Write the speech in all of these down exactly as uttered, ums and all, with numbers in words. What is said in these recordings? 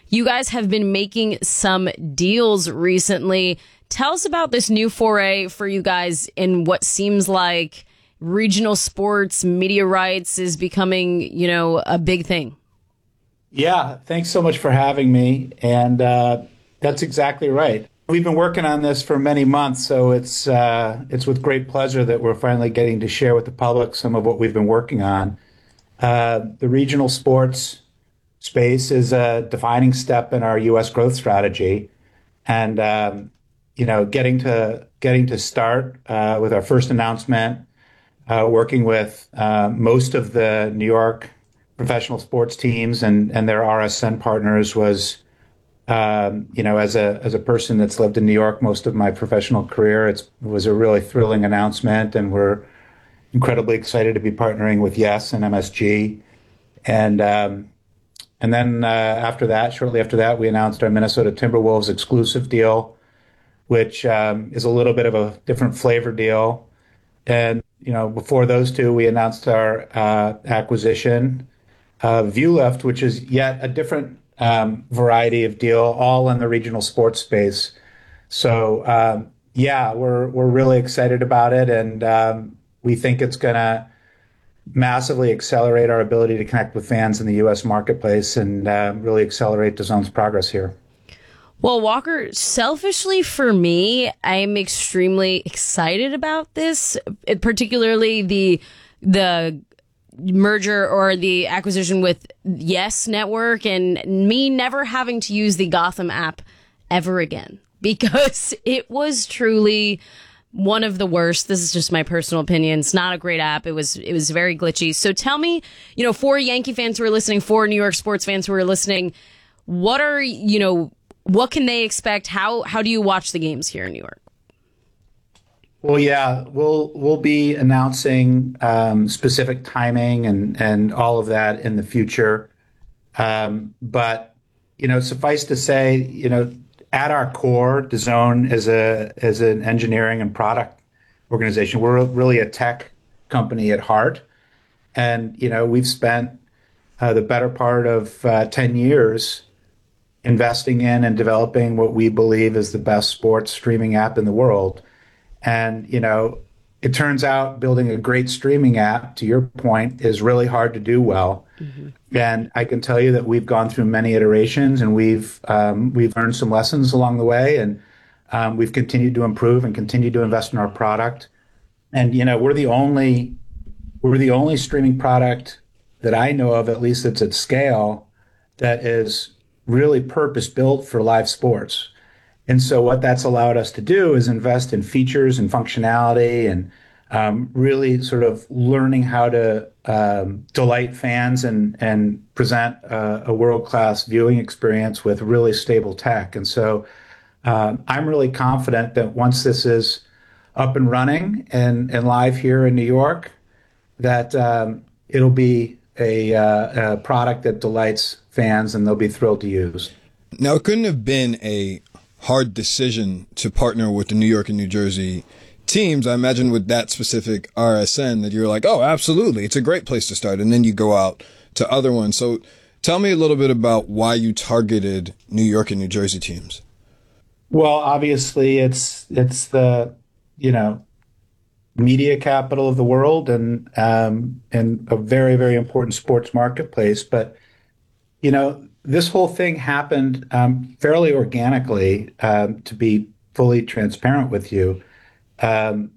You guys have been making some deals recently. Tell us about this new foray for you guys in what seems like regional sports, media rights is becoming, you know, a big thing. Yeah, thanks so much for having me. And uh, that's exactly right. We've been working on this for many months, so it's uh, it's with great pleasure that we're finally getting to share with the public some of what we've been working on. Uh, the regional sports space is a defining step in our U S growth strategy, and um, you know, getting to getting to start uh, with our first announcement, uh, working with uh, most of the New York professional sports teams and and their R S N partners was. Um, you know, as a as a person that's lived in New York most of my professional career, it's, it was a really thrilling announcement, and we're incredibly excited to be partnering with Yes and M S G. And um, and then uh, after that, shortly after that, we announced our Minnesota Timberwolves exclusive deal, which um, is a little bit of a different flavor deal. And you know, before those two, we announced our uh, acquisition of ViewLift, which is yet a different um, variety of deal, all in the regional sports space. So um, yeah, we're we're really excited about it, and um, we think it's going to massively accelerate our ability to connect with fans in the U S marketplace and uh, really accelerate DAZN's progress here. Well, Walker, selfishly for me, I'm extremely excited about this, particularly the the merger or the acquisition with Yes Network, and me never having to use the Gotham app ever again, because it was truly one of the worst. This is just my personal opinion. It's not a great app. It was it was very glitchy. So tell me, you know, for Yankee fans who are listening, for New York sports fans who are listening, what are, you know, what can they expect? How how do you watch the games here in New York? Well, yeah, we'll we'll be announcing um, specific timing and and all of that in the future. Um, but you know, suffice to say, you know, at our core, DAZN is a is an engineering and product organization. We're really a tech company at heart, and you know, we've spent uh, the better part of uh, ten years investing in and developing what we believe is the best sports streaming app in the world. And, you know, it turns out building a great streaming app, to your point, is really hard to do well. Mm-hmm. And I can tell you that we've gone through many iterations, and we've um, we've learned some lessons along the way, and um, we've continued to improve and continue to invest in our product. And, you know, we're the only we're the only streaming product that I know of, at least that's at scale, that is really purpose built for live sports. And so what that's allowed us to do is invest in features and functionality, and um, really sort of learning how to um, delight fans and and present a, a world-class viewing experience with really stable tech. And so um, I'm really confident that once this is up and running and, and live here in New York, that um, it'll be a, uh, a product that delights fans and they'll be thrilled to use. Now, it couldn't have been a hard decision to partner with the New York and New Jersey teams. I imagine with that specific R S N that you're like, oh, absolutely, it's a great place to start. And then you go out to other ones. So tell me a little bit about why you targeted New York and New Jersey teams. Well, obviously it's, it's the, you know, media capital of the world, and, um, and a very, very important sports marketplace. But, you know, this whole thing happened um, fairly organically, um, to be fully transparent with you. Um,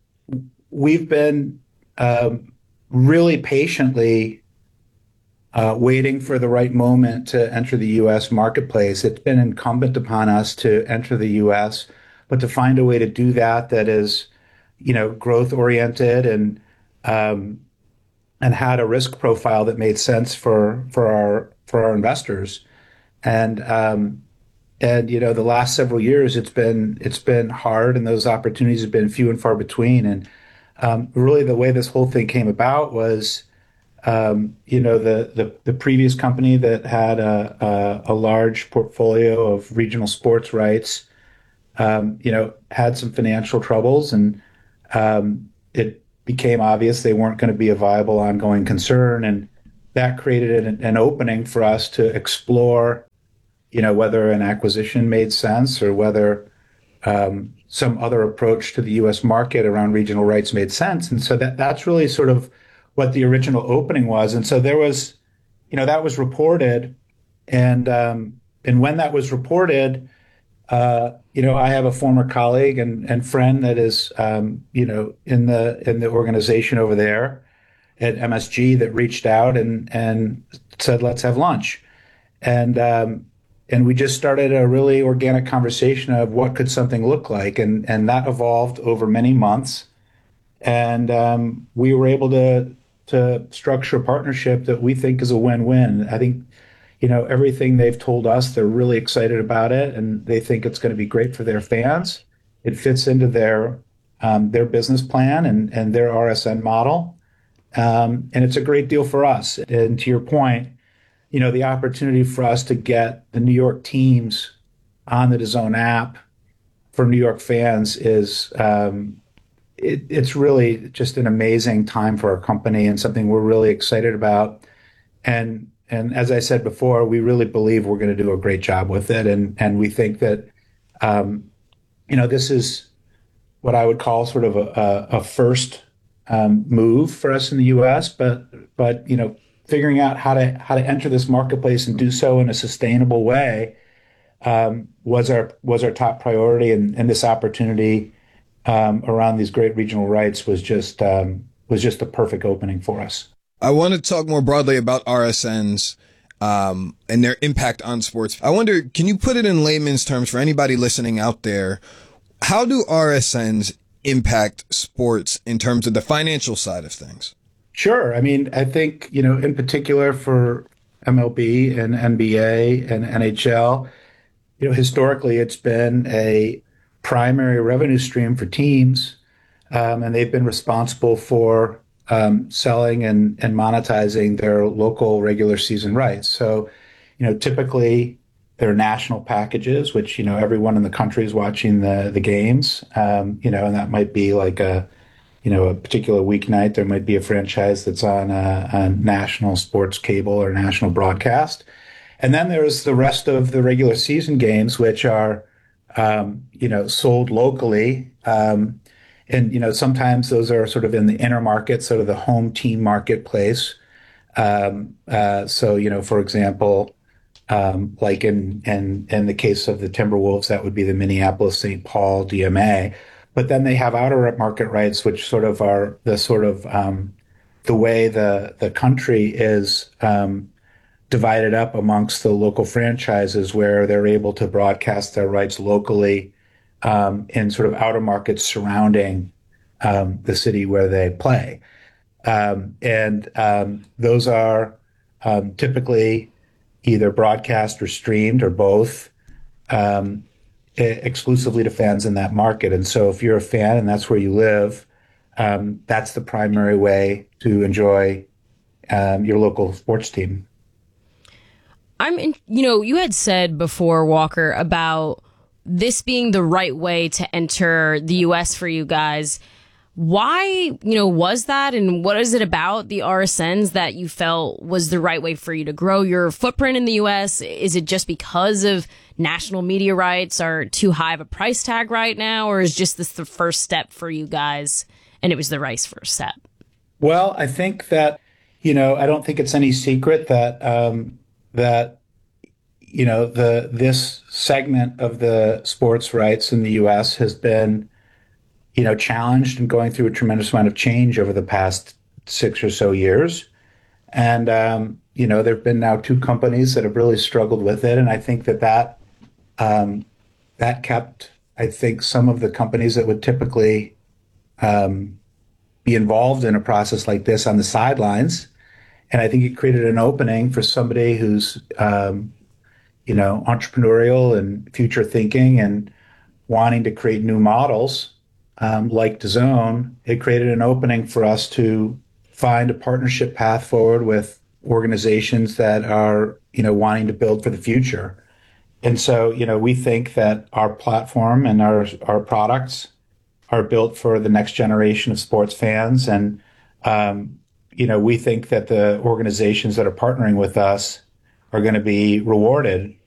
we've been um, really patiently uh, waiting for the right moment to enter the U S marketplace. It's been incumbent upon us to enter the U S, but to find a way to do that that is, you know, growth oriented and um, and had a risk profile that made sense for for our for our investors. And um, and you know, the last several years it's been it's been hard, and those opportunities have been few and far between. And um, really, the way this whole thing came about was, um, you know, the, the the previous company that had a a, a large portfolio of regional sports rights, um, you know, had some financial troubles, and um, it became obvious they weren't going to be a viable ongoing concern, and that created an, an opening for us to explore you know, whether an acquisition made sense or whether um, some other approach to the U S market around regional rights made sense. And so that that's really sort of what the original opening was. And so there was, you know, that was reported, and um, and when that was reported, uh, you know, I have a former colleague and, and friend that is, um, you know, in the in the organization over there at M S G that reached out and and said, let's have lunch. And um, and we just started a really organic conversation of what could something look like, and and that evolved over many months, and um, we were able to to structure a partnership that we think is a win-win. I think, you know, everything they've told us, they're really excited about it, and they think it's going to be great for their fans. It fits into their um, their business plan and and their R S N model, um, and it's a great deal for us. And to your point, you know, the opportunity for us to get the New York teams on the DAZN app for New York fans is um, it, it's really just an amazing time for our company and something we're really excited about. And and as I said before, we really believe we're going to do a great job with it, and and we think that um, you know, this is what I would call sort of a, a, a first um, move for us in the U S, but but you know, figuring out how to how to enter this marketplace and do so in a sustainable way um, was our was our top priority, and, and this opportunity um, around these great regional rights was just um, was just the perfect opening for us. I want to talk more broadly about R S Ns um, and their impact on sports. I wonder, can you put it in layman's terms for anybody listening out there? How do R S Ns impact sports in terms of the financial side of things? Sure. I mean, I think, you know, in particular for M L B and N B A and N H L, you know, historically it's been a primary revenue stream for teams, um, and they've been responsible for um, selling and, and monetizing their local regular season rights. So, you know, typically they're national packages, which, you know, everyone in the country is watching the the games, um, you know, and that might be like a you know, a particular weeknight, there might be a franchise that's on a, a national sports cable or national broadcast. And then there's the rest of the regular season games, which are, um, you know, sold locally. Um, and, you know, sometimes those are sort of in the inner market, sort of the home team marketplace. Um, uh, so, you know, for example, um, like in, in, in the case of the Timberwolves, that would be the Minneapolis Saint Paul D M A. But then they have outer market rights, which sort of are the sort of um, the way the the country is um, divided up amongst the local franchises, where they're able to broadcast their rights locally um, in sort of outer markets surrounding um, the city where they play, um, and um, those are um, typically either broadcast or streamed or both. Um, exclusively to fans in that market. And so if you're a fan and that's where you live, um, that's the primary way to enjoy um, your local sports team. I'm in, you know, you had said before, Walker, about this being the right way to enter the U S for you guys. Why, you know, was that, and what is it about the R S Ns that you felt was the right way for you to grow your footprint in the U S? Is it just because of national media rights are too high of a price tag right now, or is just this the first step for you guys and it was the right first step? Well, I think that, you know, I don't think it's any secret that um, that you know the this segment of the sports rights in the U S has been, you know, challenged and going through a tremendous amount of change over the past six or so years. And, um, you know, there have been now two companies that have really struggled with it. And I think that that, um, that kept, I think, some of the companies that would typically um, be involved in a process like this on the sidelines. And I think it created an opening for somebody who's, um, you know, entrepreneurial and future thinking and wanting to create new models. Um, like DAZN, it created an opening for us to find a partnership path forward with organizations that are, you know, wanting to build for the future. And so, you know, we think that our platform and our our products are built for the next generation of sports fans. And, um, you know, we think that the organizations that are partnering with us are going to be rewarded